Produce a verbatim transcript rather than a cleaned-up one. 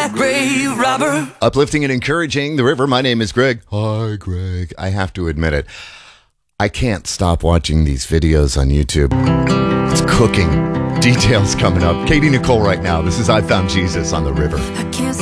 that grave robber. Uplifting and encouraging the river. My name is Greg. Hi, Greg. I have to admit it. I can't stop watching these videos on YouTube. It's cooking. Details coming up. Katie Nicole right now. This is I Found Jesus on the River. I can't